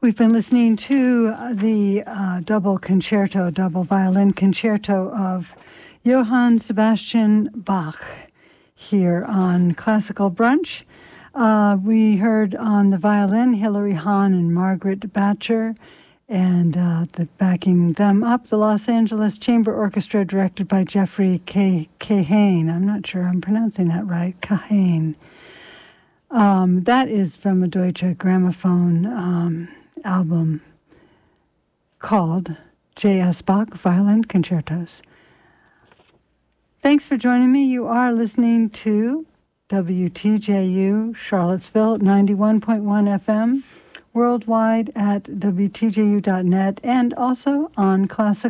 We've been listening to the double violin concerto of Johann Sebastian Bach here on Classical Brunch. We heard on the violin Hilary Hahn and Margaret Batcher, and backing them up, the Los Angeles Chamber Orchestra, directed by Jeffrey Kahane. I'm not sure I'm pronouncing that right, Kahane. That is from a Deutsche Grammophon album called J.S. Bach Violin Concertos. Thanks for joining me. You are listening to WTJU Charlottesville 91.1 FM, worldwide at WTJU.net, and also on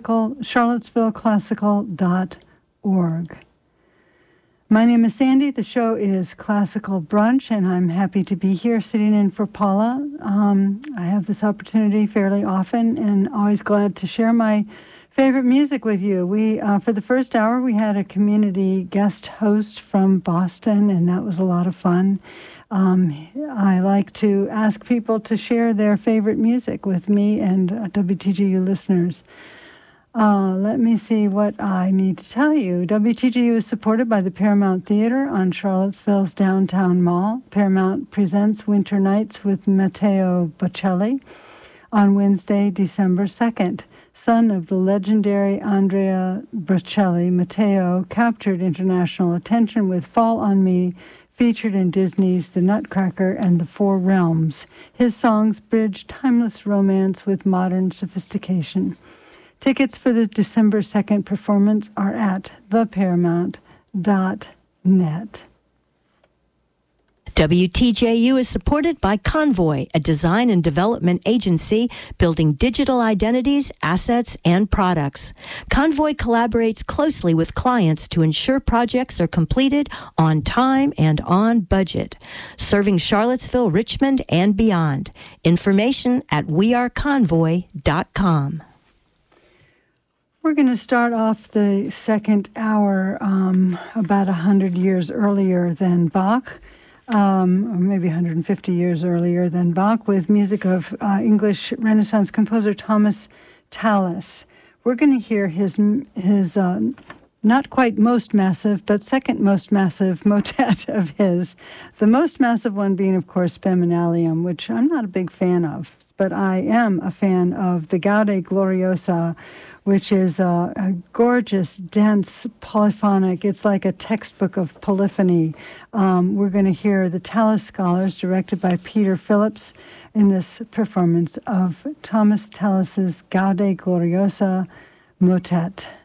charlottesvilleclassical.org. My name is Sandy. The show is Classical Brunch, and I'm happy to be here sitting in for Paula. I have this opportunity fairly often, and always glad to share my favorite music with you. We, for the first hour, we had a community guest host from Boston, and that was a lot of fun. I like to ask people to share their favorite music with me and WTGU listeners. Let me see what I need to tell you. WTGU is supported by the Paramount Theater on Charlottesville's downtown mall. Paramount presents Winter Nights with Matteo Bocelli on Wednesday, December 2nd. Son of the legendary Andrea Bocelli, Matteo captured international attention with Fall on Me, featured in Disney's The Nutcracker and The Four Realms. His songs bridge timeless romance with modern sophistication. Tickets for the December 2nd performance are at theparamount.net. WTJU is supported by Convoy, a design and development agency building digital identities, assets, and products. Convoy collaborates closely with clients to ensure projects are completed on time and on budget, serving Charlottesville, Richmond, and beyond. Information at weareconvoy.com. We're going to start off the second hour about 100 years earlier than Bach, or maybe 150 years earlier than Bach, with music of English Renaissance composer Thomas Tallis. We're going to hear his not quite most massive, but second most massive motet of his. The most massive one being, of course, Spem in Alium, which I'm not a big fan of, but I am a fan of the Gaude Gloriosa, which is a gorgeous, dense, polyphonic. It's like a textbook of polyphony. We're going to hear the Tallis Scholars, directed by Peter Phillips, in this performance of Thomas Tallis's Gaude Gloriosa motet.